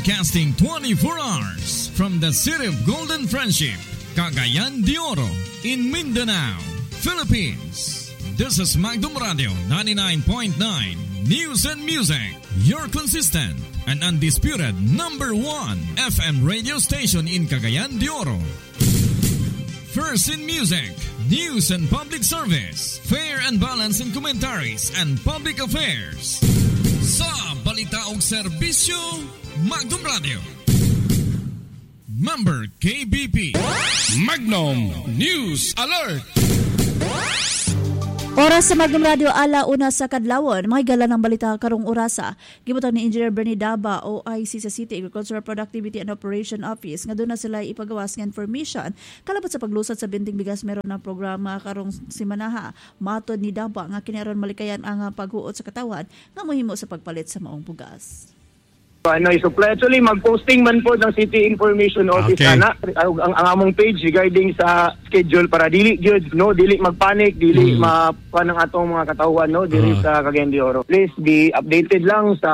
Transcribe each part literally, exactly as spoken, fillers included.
Broadcasting twenty-four hours from the city of Golden Friendship, Cagayan de Oro, in Mindanao, Philippines. This is Magdum Radio ninety-nine point nine News and Music, your consistent and undisputed number one F M radio station in Cagayan de Oro. First in music, news and public service, fair and balanced in commentaries and public affairs. Sa balita og serbisyo, Magdum Radio. Member K B P. Magnum News Alert. Oras sa Magnum Radio, ala una sa kadlawon. Mga gala ng balita karong orasa. Gibutang ni Engineer Bernie Daba o I C sa City Agricultural Productivity and Operation Office nga doon na sila ipagawas ng information kalabot sa paglusad sa binting bigas. Meron na programa karong simanaha. Matod ni Daba nga kinaron malikayan ang paghuot sa katawan nga mohimo sa pagpalit sa maong bugas. Ano, isupply. Actually, mag-posting man po ng City Information Office Okay. ana ang, ang, ang among page regarding sa schedule para dili gyud no dili magpanic, dili Mm. mapan ang atong mga katawhan no diri Uh. sa Cagayan de Oro. Please be updated lang sa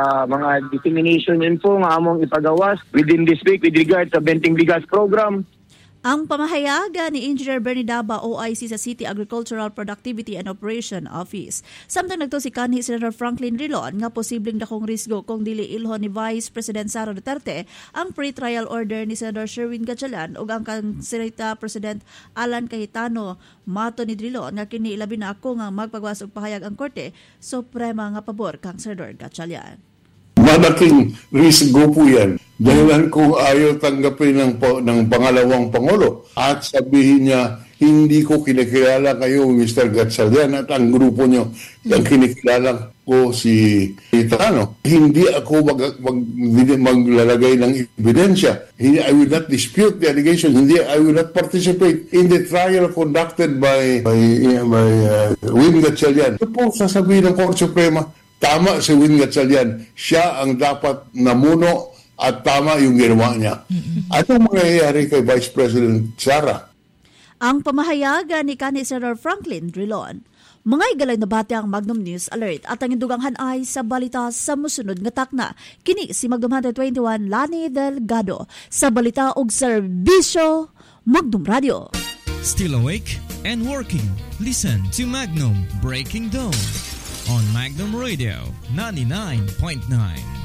mga dissemination info nga among ipagawas within this week with regard sa Benting Bigas program. Ang pamahayaga ni Engineer Bernie Daba o I C sa City Agricultural Productivity and Operation Office. Samtang nagto si kanhi Senator Franklin Rilon nga posibleng dakong risgo kung dili ilhon ni Vice President Sara Duterte ang pre-trial order ni Senator Sherwin Gatchalian ug ang kanserita President Alan Cayetano. Mato ni Rilon nga kini ilabi na ako nga magpagawas og pahayag ang korte suprema nga pabor kang Senator Gatchalian. Malaking risgo po yan. Dahilan kung ayaw tanggapin ng, ng pangalawang Pangulo at sabihin niya, hindi ko kinikilala kayo, Mister Gatchalian, at ang grupo niyo, ang kinikilala ko si Cayetano. Hindi ako mag, mag, maglalagay ng ebidensya. Hindi, I will not dispute the allegation. Hindi, I will not participate in the trial conducted by, by, by uh, Win Gatchalian. Ito po sasabihin ng Korte Suprema, tama si Win Gatchalian. Siya ang dapat namuno at tama yung ginawa niya. Anong mangyayari kay Vice President Sara? Ang pamahayaga ni kanhi Senator Franklin Rilon. Mga igalay na bate ang Magnum News Alert at ang induganghan ay sa balita sa musunod nga takna. Kini si Magnum one twenty-one Lani Delgado sa balita og serbisyo Magnum Radio. Still awake and working? Listen to Magnum Breaking Dawn on Magnum Radio ninety-nine point nine.